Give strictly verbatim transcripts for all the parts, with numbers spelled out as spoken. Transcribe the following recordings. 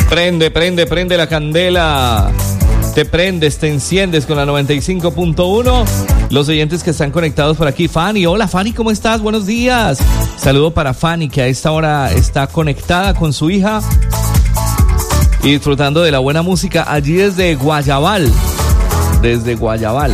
Prende, prende, prende la candela. Te prendes, te enciendes con la noventa y cinco punto uno. Los oyentes que están conectados por aquí. Fanny, hola Fanny, ¿cómo estás? Buenos días. Saludo para Fanny, que a esta hora está conectada con su hija y disfrutando de la buena música allí desde Guayabal. Desde Guayabal.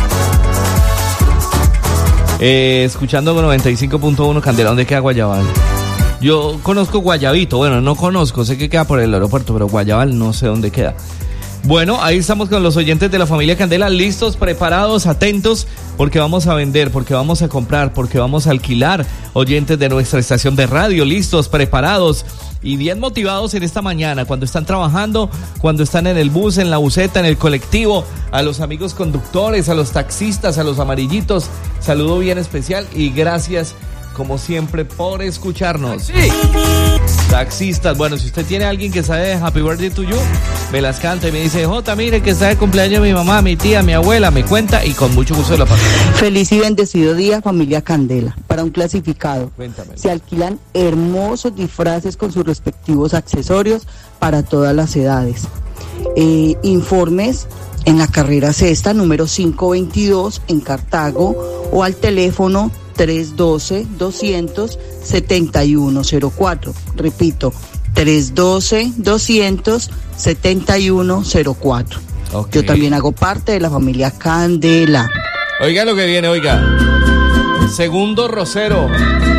Eh, escuchando noventa y cinco punto uno Candela. ¿Dónde queda Guayabal? Yo conozco Guayabito, bueno, no conozco, sé que queda por el aeropuerto, pero Guayabal no sé dónde queda. Bueno, ahí estamos con los oyentes de la familia Candela, listos, preparados, atentos, porque vamos a vender, porque vamos a comprar, porque vamos a alquilar. Oyentes de nuestra estación de radio, listos, preparados y bien motivados en esta mañana, cuando están trabajando, cuando están en el bus, en la buseta, en el colectivo, a los amigos conductores, a los taxistas, a los amarillitos, saludo bien especial y gracias como siempre por escucharnos. Sí. Taxistas, bueno, si usted tiene a alguien que sabe de Happy Birthday to You, me las canta y me dice, Jota, mire que está el cumpleaños de mi mamá, mi tía, mi abuela, me cuenta y con mucho gusto la paso. Feliz y bendecido día, familia Candela. Para un clasificado, Cuéntame. Se alquilan hermosos disfraces con sus respectivos accesorios para todas las edades. Eh, informes en la carrera sexta, número quinientos veintidós en Cartago, o al teléfono tres uno dos, dos cero siete uno cero cuatro. Repito, tres uno dos, dos siete uno cero cuatro. Okay. Yo también hago parte de la familia Candela. Oiga lo que viene, oiga. Segundo Rosero.